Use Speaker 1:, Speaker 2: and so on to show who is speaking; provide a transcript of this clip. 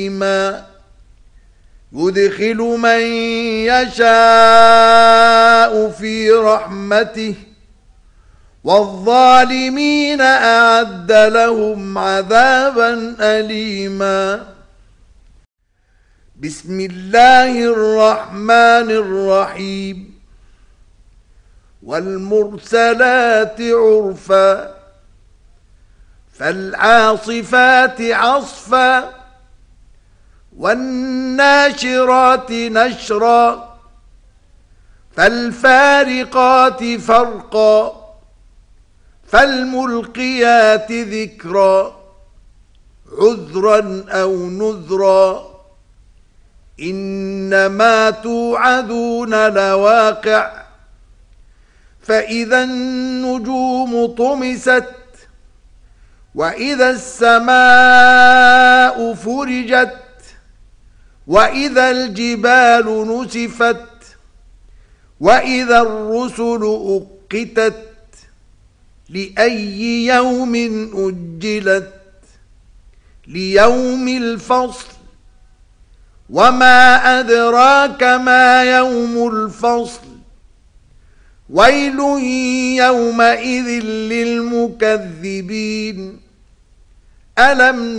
Speaker 1: يدخل من يشاء في رحمته والظالمين أعد لهم عذابا أليما. بسم الله الرحمن الرحيم. والمرسلات عرفا فالعاصفات عصفا والناشرات نشرا فالفارقات فرقا فالملقيات ذكرا عذرا أو نذرا إنما توعدون لواقع فإذا النجوم طمست وإذا السماء فرجت وإذا الجبال نسفت وإذا الرسل أقتت لأي يوم أجلت ليوم الفصل وما أدراك ما يوم الفصل ويل يومئذ للمكذبين. ألم